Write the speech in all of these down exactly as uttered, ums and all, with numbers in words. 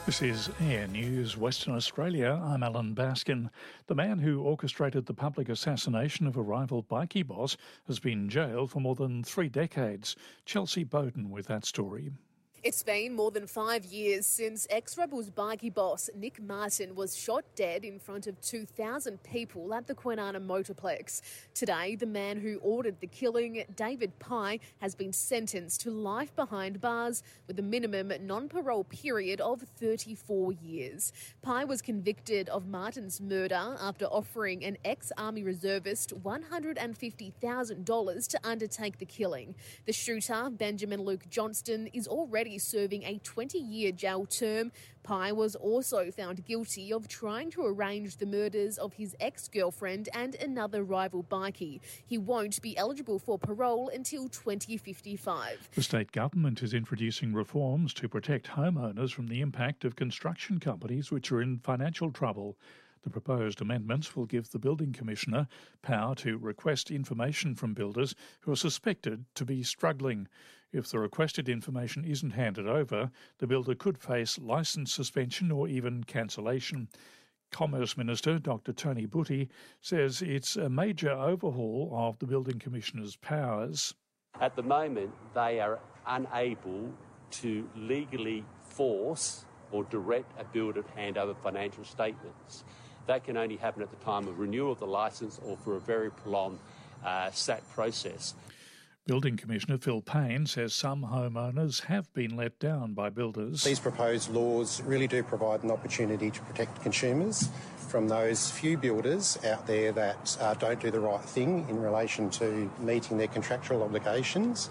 This is Air News Western Australia. I'm Alan Baskin. The man who orchestrated the public assassination of a rival bikie boss has been jailed for more than three decades. Chelsea Bowden with that story. It's been more than five years since ex-Rebels bikie boss Nick Martin was shot dead in front of two thousand people at the Kwinana Motorplex. Today, the man who ordered the killing, David Pye, has been sentenced to life behind bars with a minimum non-parole period of thirty-four years. Pye was convicted of Martin's murder after offering an ex-Army reservist one hundred fifty thousand dollars to undertake the killing. The shooter, Benjamin Luke Johnston, is already serving a twenty-year jail term. Pye was also found guilty of trying to arrange the murders of his ex-girlfriend and another rival bikie. He won't be eligible for parole until twenty fifty-five. The state government is introducing reforms to protect homeowners from the impact of construction companies which are in financial trouble. The proposed amendments will give the Building Commissioner power to request information from builders who are suspected to be struggling. If the requested information isn't handed over, the builder could face licence suspension or even cancellation. Commerce Minister Doctor Tony Butty says it's a major overhaul of the Building Commissioner's powers. At the moment, they are unable to legally force or direct a builder to hand over financial statements. That can only happen at the time of renewal of the licence or for a very prolonged uh, S A T process. Building Commissioner Phil Payne says some homeowners have been let down by builders. These proposed laws really do provide an opportunity to protect consumers from those few builders out there that uh, don't do the right thing in relation to meeting their contractual obligations.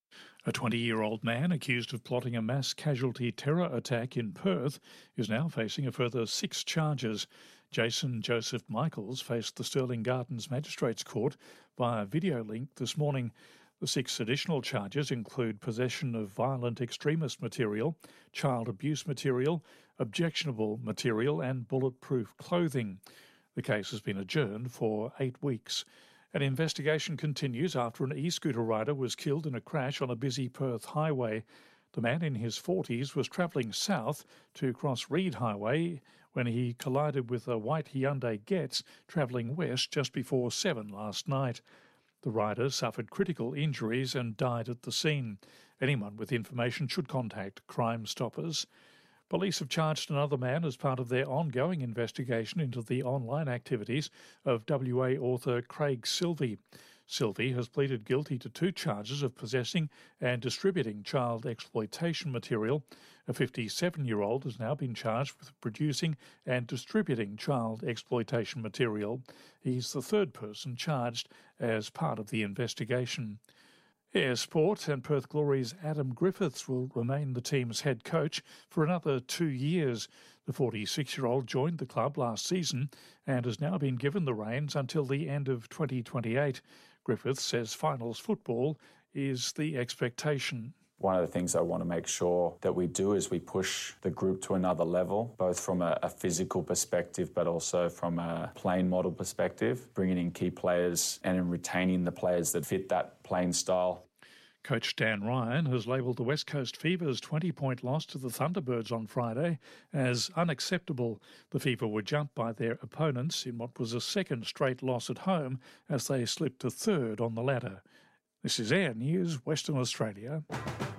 A twenty-year-old man accused of plotting a mass casualty terror attack in Perth is now facing a further six charges. Jason Joseph Michaels faced the Stirling Gardens Magistrates Court via video link this morning. The six additional charges include possession of violent extremist material, child abuse material, objectionable material and bulletproof clothing. The case has been adjourned for eight weeks. An investigation continues after an e-scooter rider was killed in a crash on a busy Perth highway. The man in his forties was travelling south to cross Reed Highway when he collided with a white Hyundai Getz travelling west just before seven last night. The rider suffered critical injuries and died at the scene. Anyone with information should contact Crime Stoppers. Police have charged another man as part of their ongoing investigation into the online activities of W A author Craig Silvey. Silvey has pleaded guilty to two charges of possessing and distributing child exploitation material. A fifty-seven-year-old has now been charged with producing and distributing child exploitation material. He's the third person charged as part of the investigation. Air Sport and Perth Glory's Adam Griffiths will remain the team's head coach for another two years. The forty-six-year-old joined the club last season and has now been given the reins until the end of twenty twenty-eight. Griffiths says finals football is the expectation. One of the things I want to make sure that we do is we push the group to another level, both from a, a physical perspective but also from a playing model perspective, bringing in key players and in retaining the players that fit that playing style. Coach Dan Ryan has labelled the West Coast Fever's twenty-point loss to the Thunderbirds on Friday as unacceptable. The Fever were jumped by their opponents in what was a second straight loss at home as they slipped to third on the ladder. This is Air News Western Australia.